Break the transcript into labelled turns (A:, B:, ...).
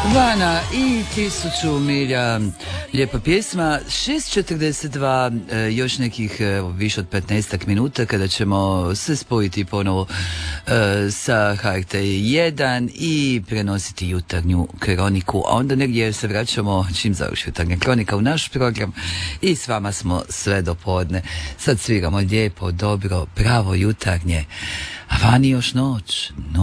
A: Vana i 1000 milja, lijepa pjesma. 6:42, još nekih više od 15 minuta kada ćemo se spojiti ponovo sa HRT 1 i prenositi jutarnju kroniku, a onda negdje se vraćamo čim završi jutarnja kronika u naš program i s vama smo sve do podne. Sad sviramo lijepo, dobro, pravo jutarnje, a vani još noć.